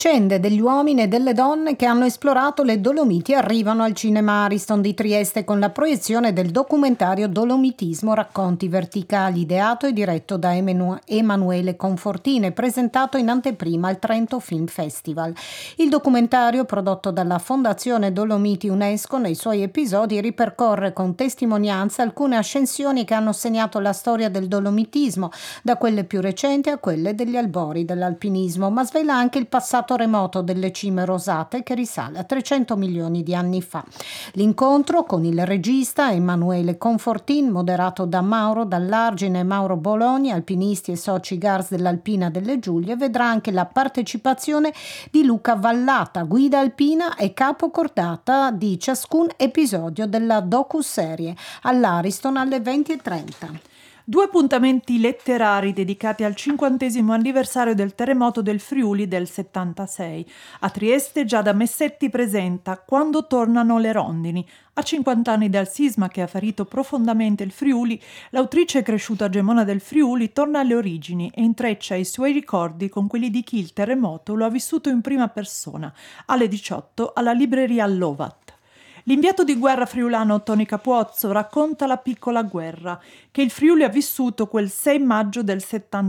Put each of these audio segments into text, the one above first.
Leggende degli uomini e delle donne che hanno esplorato le Dolomiti arrivano al Cinema Ariston di Trieste con la proiezione del documentario Dolomitismo, racconti verticali, ideato e diretto da Emanuele Confortini, presentato in anteprima al Trento Film Festival. Il documentario, prodotto dalla Fondazione Dolomiti UNESCO, nei suoi episodi ripercorre con testimonianze alcune ascensioni che hanno segnato la storia del dolomitismo, da quelle più recenti a quelle degli albori dell'alpinismo, ma svela anche il passato remoto delle cime rosate che risale a 300 milioni di anni fa. L'incontro con il regista Emanuele Confortin, moderato da Mauro Dall'Argine e Mauro Bologna, alpinisti e soci GARS dell'Alpina delle Giulie, vedrà anche la partecipazione di Luca Vallata, guida alpina e capo cordata di ciascun episodio della docuserie, all'Ariston alle 20:30. Due appuntamenti letterari dedicati al 50° anniversario del terremoto del Friuli del 76. A Trieste Giada Messetti presenta Quando tornano le rondini. A 50 anni dal sisma che ha ferito profondamente il Friuli, l'autrice cresciuta gemona del Friuli torna alle origini e intreccia i suoi ricordi con quelli di chi il terremoto lo ha vissuto in prima persona, alle 18 alla libreria Lovat. L'inviato di guerra friulano Tony Capuozzo racconta la piccola guerra che il Friuli ha vissuto quel 6 maggio del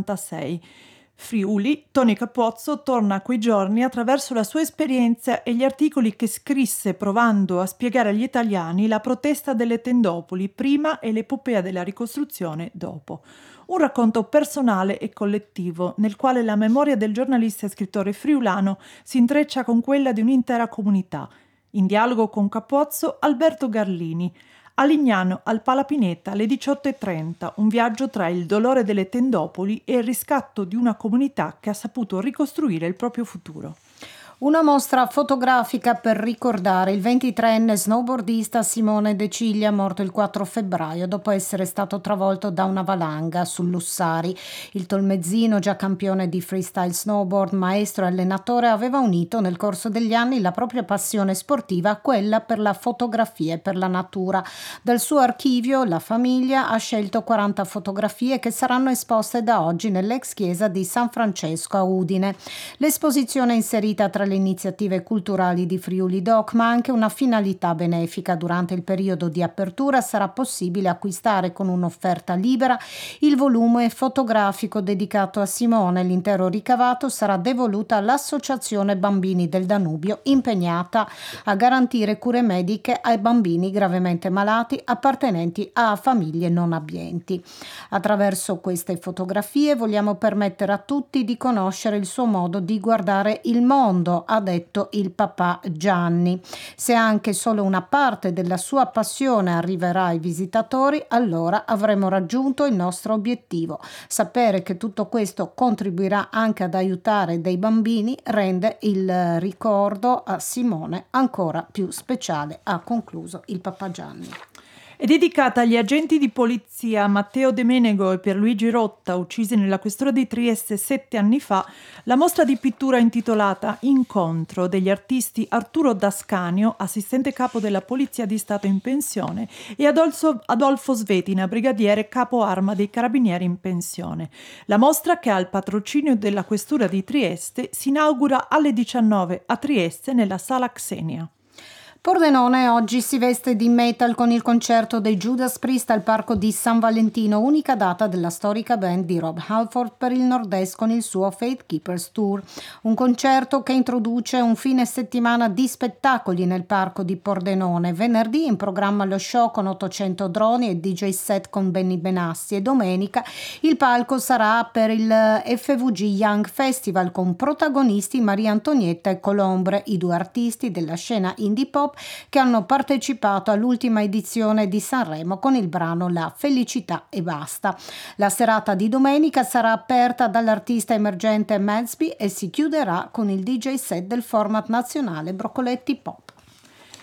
76. Friuli, Tony Capuozzo torna a quei giorni attraverso la sua esperienza e gli articoli che scrisse provando a spiegare agli italiani la protesta delle tendopoli prima e l'epopea della ricostruzione dopo. Un racconto personale e collettivo nel quale la memoria del giornalista e scrittore friulano si intreccia con quella di un'intera comunità. In dialogo con Capuozzo, Alberto Garlini. A Lignano, al Palapineta, alle 18:30, un viaggio tra il dolore delle tendopoli e il riscatto di una comunità che ha saputo ricostruire il proprio futuro. Una mostra fotografica per ricordare il 23enne snowboardista Simone De Ciglia, morto il 4 febbraio dopo essere stato travolto da una valanga sull'Ussari. Il tolmezzino, già campione di freestyle snowboard, maestro e allenatore, aveva unito nel corso degli anni la propria passione sportiva a quella per la fotografia e per la natura. Dal suo archivio la famiglia ha scelto 40 fotografie che saranno esposte da oggi nell'ex chiesa di San Francesco a Udine. L'esposizione è inserita tra le iniziative culturali di Friuli Doc, ma anche una finalità benefica. Durante il periodo di apertura sarà possibile acquistare con un'offerta libera il volume fotografico dedicato a Simone. L'intero ricavato sarà devoluto all'Associazione Bambini del Danubio, impegnata a garantire cure mediche ai bambini gravemente malati appartenenti a famiglie non abbienti. Attraverso queste fotografie vogliamo permettere a tutti di conoscere il suo modo di guardare il mondo, ha detto il papà Gianni. Se anche solo una parte della sua passione arriverà ai visitatori, allora avremo raggiunto il nostro obiettivo. Sapere che tutto questo contribuirà anche ad aiutare dei bambini rende il ricordo a Simone ancora più speciale, ha concluso il papà Gianni. È dedicata agli agenti di polizia Matteo De Menego e Pierluigi Rotta, uccisi nella questura di Trieste 7 anni fa, la mostra di pittura intitolata Incontro degli artisti Arturo Dascanio, assistente capo della Polizia di Stato in pensione, e Adolfo Svetina, brigadiere capo arma dei Carabinieri in pensione. La mostra, che ha il patrocinio della questura di Trieste, si inaugura alle 19 a Trieste nella Sala Xenia. Pordenone oggi si veste di metal con il concerto dei Judas Priest al Parco di San Valentino, unica data della storica band di Rob Halford per il Nord-Est con il suo Faith Keepers Tour. Un concerto che introduce un fine settimana di spettacoli nel Parco di Pordenone. Venerdì in programma lo show con 800 droni e DJ set con Benny Benassi, e domenica il palco sarà per il FVG Young Festival con protagonisti Maria Antonietta e Colombre, i due artisti della scena indie pop che hanno partecipato all'ultima edizione di Sanremo con il brano La felicità e basta. La serata di domenica sarà aperta dall'artista emergente Madsby e si chiuderà con il DJ set del format nazionale Broccoletti Pop.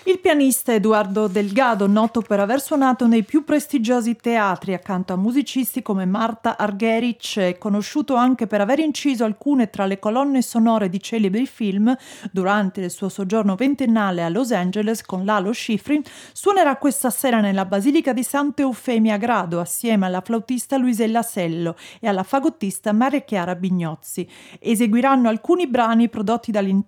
Il pianista Eduardo Delgado, noto per aver suonato nei più prestigiosi teatri accanto a musicisti come Marta Argerich, è conosciuto anche per aver inciso alcune tra le colonne sonore di celebri film. Durante il suo soggiorno ventennale a Los Angeles con Lalo Schifrin, suonerà questa sera nella Basilica di Santa Eufemia a Grado assieme alla flautista Luisella Sello e alla fagottista Maria Chiara Bignozzi. Eseguiranno alcuni brani prodotti dall'intero